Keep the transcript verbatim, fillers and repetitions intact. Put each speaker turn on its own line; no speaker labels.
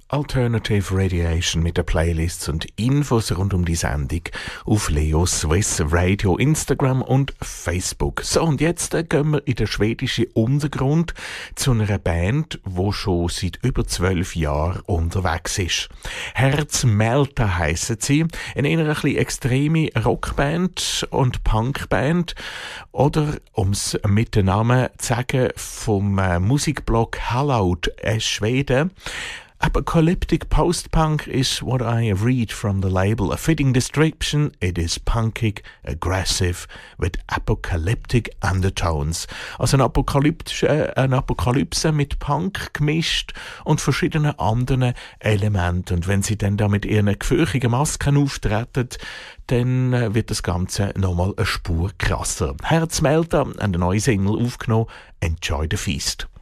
Alternative Radiation mit den Playlists und Infos rund um die Sendung auf Leo Swiss Radio, Instagram und Facebook. So, und jetzt äh, gehen wir in den schwedischen Untergrund zu einer Band, die schon seit über zwölf Jahren unterwegs ist. Herzmälta heissen sie, eine eher ein bisschen extreme Rockband und Punkband oder, um es mit dem Namen zu sagen, vom äh, Musikblog Hallowed aus Schweden. Apocalyptic post-punk is what I read from the label. A fitting description, it is punkig, aggressive, with apocalyptic undertones. Also ein Apokalypse, äh, eine Apokalypse mit Punk gemischt und verschiedenen anderen Elementen. Und wenn sie dann da mit ihren gefürchigen Masken auftreten, dann äh, wird das Ganze nochmal eine Spur krasser. Herzmälta, eine neue Single aufgenommen, Enjoy the Feast.